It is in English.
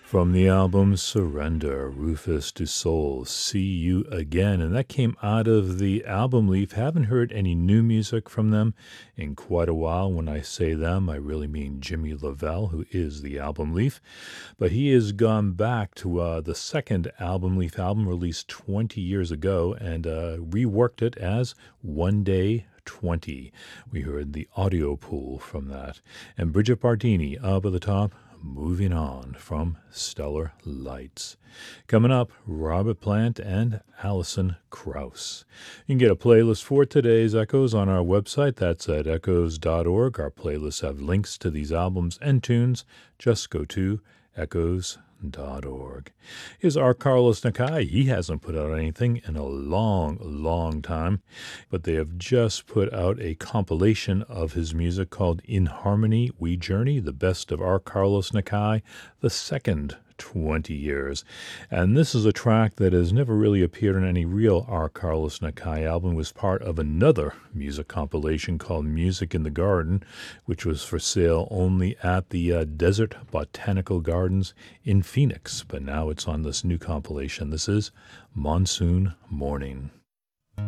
From the album Surrender, Rufus Du Sol, See You Again. And that came out of the Album Leaf. Haven't heard any new music from them in quite a while. When I say them, I really mean Jimmy Lavelle, who is the Album Leaf. But he has gone back to the second Album Leaf album released 20 years ago and reworked it as One Day 20. We heard the audio pool from that. And Bridget Bardini up at the top, Moving On from Stellar Lights. Coming up, Robert Plant and Alison Krauss. You can get a playlist for today's Echoes on our website. That's at echoes.org. Our playlists have links to these albums and tunes. Just go to echoes.org. Here's our Carlos Nakai. He hasn't put out anything in a long time, but they have just put out a compilation of his music called In Harmony We Journey, the best of our Carlos Nakai, the second 20 years. And this is a track that has never really appeared on any real R. Carlos Nakai album. It was part of another music compilation called Music in the Garden, which was for sale only at the Desert Botanical Gardens in Phoenix. But now it's on this new compilation. This is Monsoon Morning.